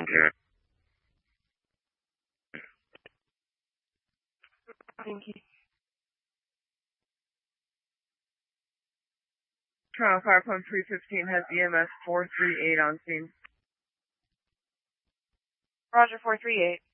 Thank you. Toronto Fire Pump 315 has EMS 438 on scene. Roger, 438.